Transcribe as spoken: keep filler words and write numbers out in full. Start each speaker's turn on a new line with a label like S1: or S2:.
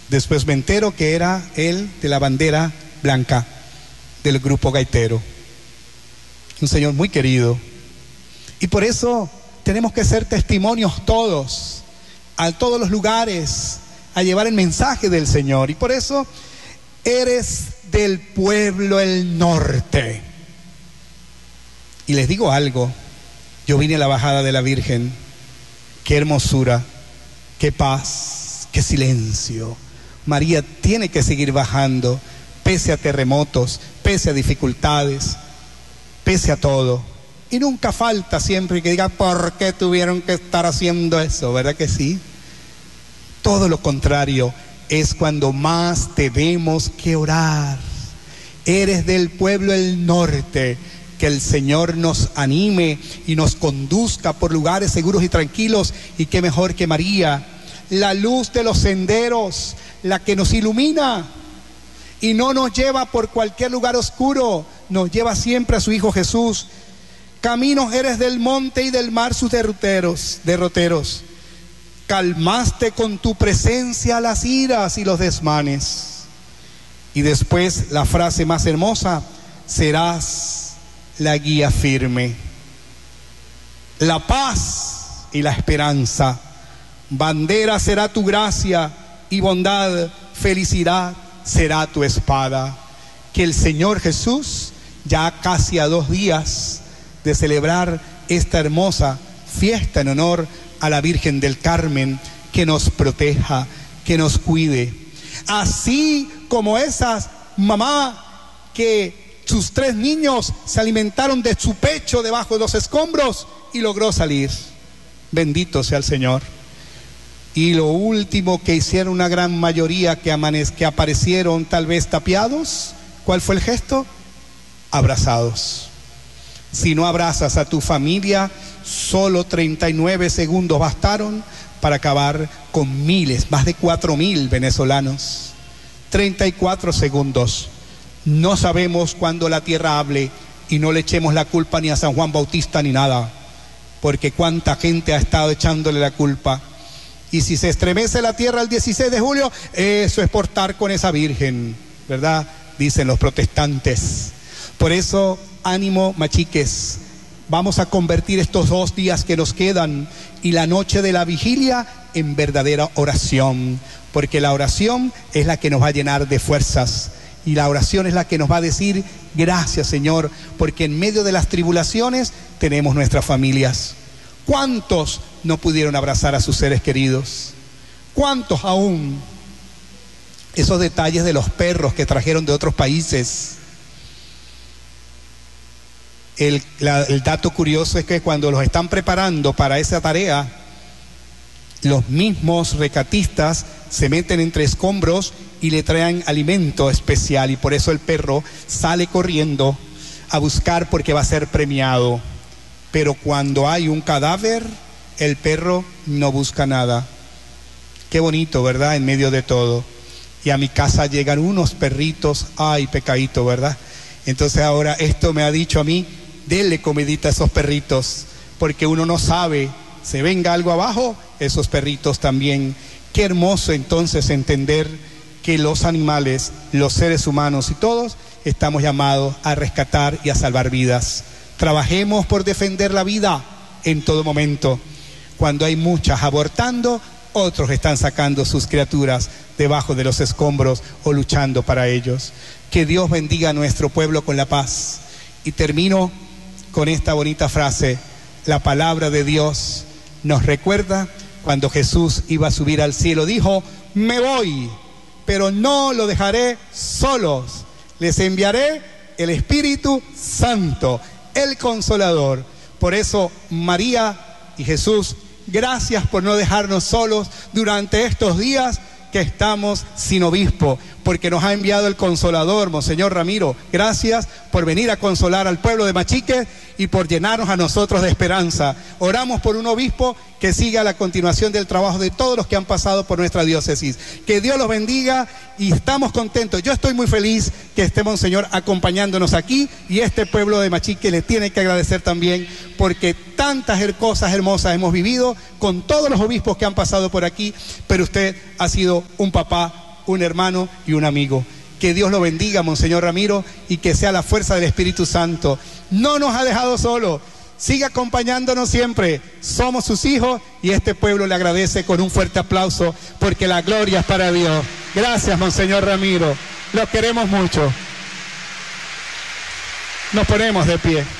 S1: Después me entero que era él de la bandera blanca del grupo gaitero. Un señor muy querido. Y por eso tenemos que ser testimonios todos, a todos los lugares, a llevar el mensaje del Señor. Y por eso eres del pueblo del norte. Y les digo algo, yo vine a la bajada de la Virgen, qué hermosura, qué paz, qué silencio. María tiene que seguir bajando, pese a terremotos, pese a dificultades, pese a todo. Y nunca falta siempre que diga, ¿por qué tuvieron que estar haciendo eso? ¿Verdad que sí? Todo lo contrario, es cuando más tenemos que orar. Eres del pueblo del norte, que el Señor nos anime y nos conduzca por lugares seguros y tranquilos. Y qué mejor que María, la luz de los senderos, la que nos ilumina y no nos lleva por cualquier lugar oscuro, nos lleva siempre a su Hijo Jesús. Caminos eres del monte y del mar sus derroteros, derroteros. Calmaste con tu presencia las iras y los desmanes. Y después la frase más hermosa, serás la guía firme, la paz y la esperanza. Bandera será tu gracia y bondad, felicidad será tu espada. Que el Señor Jesús, ya casi a dos días de celebrar esta hermosa fiesta en honor a la Virgen del Carmen, que nos proteja, que nos cuide. Así como esas mamás que sus tres niños se alimentaron de su pecho debajo de los escombros y logró salir. Bendito sea el Señor. Y lo último que hicieron una gran mayoría que, amanez, que aparecieron tal vez tapiados, ¿cuál fue el gesto? Abrazados. Si no abrazas a tu familia, solo treinta y nueve segundos bastaron para acabar con miles, más de cuatro mil venezolanos. treinta y cuatro segundos. No sabemos cuándo la tierra hable y no le echemos la culpa ni a San Juan Bautista ni nada, porque cuánta gente ha estado echándole la culpa. Y si se estremece la tierra el dieciséis de julio, eso es por estar con esa Virgen, ¿verdad? Dicen los protestantes. Por eso, ánimo, machiques, vamos a convertir estos dos días que nos quedan y la noche de la vigilia en verdadera oración, porque la oración es la que nos va a llenar de fuerzas y la oración es la que nos va a decir, gracias Señor, porque en medio de las tribulaciones tenemos nuestras familias. ¿Cuántos no pudieron abrazar a sus seres queridos? ¿Cuántos aún? Esos detalles de los perros que trajeron de otros países. El, la, el dato curioso es que cuando los están preparando para esa tarea, los mismos recatistas se meten entre escombros y le traen alimento especial, y por eso el perro sale corriendo a buscar porque va a ser premiado. Pero cuando hay un cadáver, el perro no busca nada. Qué bonito, ¿verdad? En medio de todo. Y a mi casa llegan unos perritos, ay, pecadito, ¿verdad? Entonces ahora esto me ha dicho a mí, denle comidita a esos perritos, porque uno no sabe, se venga algo abajo, esos perritos también. Qué hermoso entonces entender que los animales, los seres humanos y todos estamos llamados a rescatar y a salvar vidas. Trabajemos por defender la vida en todo momento. Cuando hay muchas abortando, otros están sacando sus criaturas debajo de los escombros o luchando para ellos. Que Dios bendiga a nuestro pueblo con la paz. Y termino con esta bonita frase. La palabra de Dios nos recuerda cuando Jesús iba a subir al cielo, dijo, me voy, pero no lo dejaré solos. Les enviaré el Espíritu Santo, el Consolador. Por eso, María y Jesús, gracias por no dejarnos solos durante estos días que estamos sin obispo, porque nos ha enviado el Consolador, Monseñor Ramiro. Gracias por venir a consolar al pueblo de Machique y por llenarnos a nosotros de esperanza. Oramos por un obispo que siga la continuación del trabajo de todos los que han pasado por nuestra diócesis. Que Dios los bendiga y estamos contentos. Yo estoy muy feliz que esté Monseñor acompañándonos aquí, y este pueblo de Machique le tiene que agradecer también, porque tantas cosas hermosas hemos vivido con todos los obispos que han pasado por aquí, pero usted ha sido un papá, un hermano y un amigo. Que Dios lo bendiga, Monseñor Ramiro, y que sea la fuerza del Espíritu Santo. No nos ha dejado solo, sigue acompañándonos siempre. Somos sus hijos y este pueblo le agradece con un fuerte aplauso, porque la gloria es para Dios. Gracias, Monseñor Ramiro, los queremos mucho. Nos ponemos de pie.